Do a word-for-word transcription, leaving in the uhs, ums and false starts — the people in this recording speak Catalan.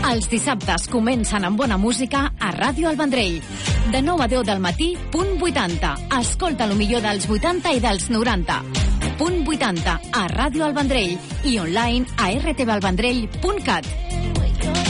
Els dissabtes comencen amb bona música a Ràdio El Vendrell. De nou a deu del matí, punt vuitanta. Escolta lo millor dels vuitanta i dels noranta. Punt vuitanta a Ràdio El Vendrell i online a r t v el vendrell punt cat.